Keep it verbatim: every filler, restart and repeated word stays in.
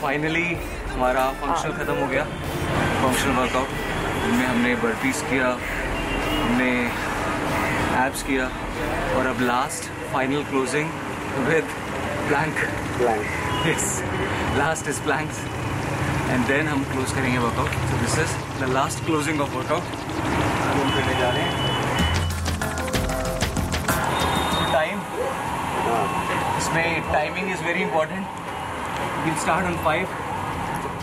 Finally हमारा functional ख़त्म हो गया, फंक्शनल वर्कआउट जिनमें हमने बर्पीज किया, हमने एब्स किया और अब last final closing with Planck. Planck yes, last is planks and then हम क्लोज करेंगे workout. So this is the last closing of workout. घूम करने जा रहे हैं। टाइम, इसमें timing is very important. Will start on five